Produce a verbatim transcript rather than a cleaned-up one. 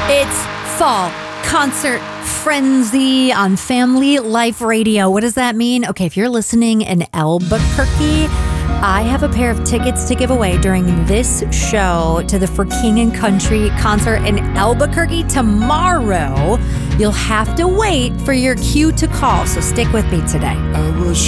It's fall concert frenzy on Family Life Radio. What does that mean? Okay, if you're listening in Albuquerque, I have a pair of tickets to give away during this show to the For King and Country concert in Albuquerque tomorrow. You'll have to wait for your cue to call, so stick with me today. I was